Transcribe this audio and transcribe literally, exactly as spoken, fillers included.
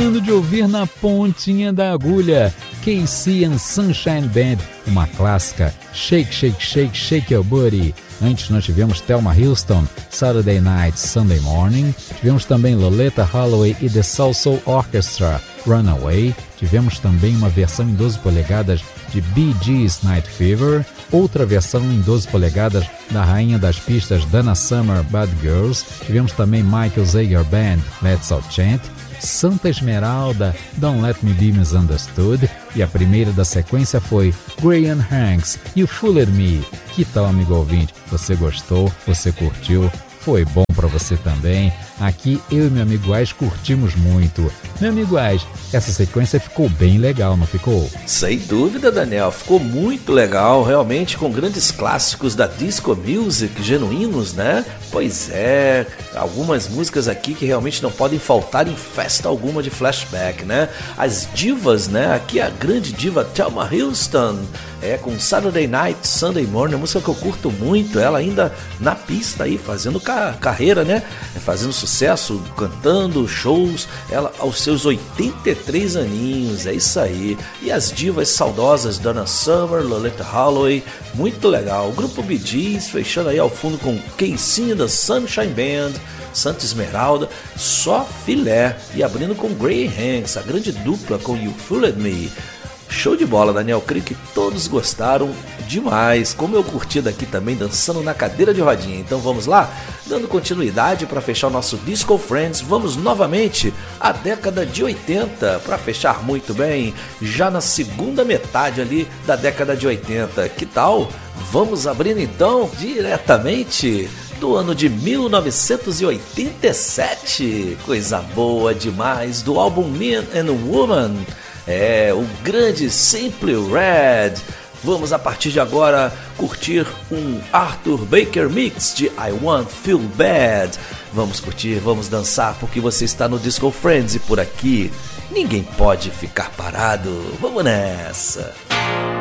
Acabando de ouvir na pontinha da agulha, K C and Sunshine Band, uma clássica, Shake, Shake, Shake, Shake Your Booty. Antes nós tivemos Thelma Houston, Saturday Night, Sunday Morning. Tivemos também Loleatta Holloway e The Soul Soul Orchestra, Runaway. Tivemos também uma versão em doze polegadas de Bee Gees, Night Fever. Outra versão em doze polegadas da rainha das pistas Donna Summer, Bad Girls. Tivemos também Michael Zager Band, Let's All Chant. Santa Esmeralda, Don't Let Me Be Misunderstood, e a primeira da sequência foi Graham Hanks, You Fooled Me. Que tal, amigo ouvinte? Você gostou? Você curtiu? Foi bom para você também? Aqui eu e meu amigo Ais curtimos muito. Meu amigo Ais, essa sequência ficou bem legal, não ficou? Sem dúvida, Daniel, ficou muito legal, realmente, com grandes clássicos da disco music, genuínos, né? Pois é, algumas músicas aqui que realmente não podem faltar em festa alguma de flashback, né? As divas, né? Aqui a grande diva Thelma Houston, é, com Saturday Night, Sunday Morning, uma música que eu curto muito, ela ainda na pista aí, fazendo ca- carreira, né? Fazendo sucesso, cantando, shows, ela aos seus oitenta e três aninhos, é isso aí. E as divas saudosas, Donna Summer, Loleatta Holloway, muito legal. O grupo Bee Gees, fechando aí ao fundo com Casey da Sunshine Band, Santa Esmeralda, só filé. E abrindo com Graham Hanks, a grande dupla com You Fooled Me. Show de bola, Daniel, creio que todos gostaram demais, como eu curti daqui também, dançando na cadeira de rodinha. Então vamos lá, dando continuidade para fechar o nosso Disco Friends, vamos novamente à década de oitenta, para fechar muito bem, já na segunda metade ali da década de oitenta. Que tal? Vamos abrir então diretamente do ano de mil novecentos e oitenta e sete, coisa boa demais, do álbum Man and Woman. É, o grande Simply Red. Vamos a partir de agora curtir um Arthur Baker Mix de I Won't Feel Bad. Vamos curtir, vamos dançar, porque você está no Disco Friends e por aqui ninguém pode ficar parado. Vamos nessa!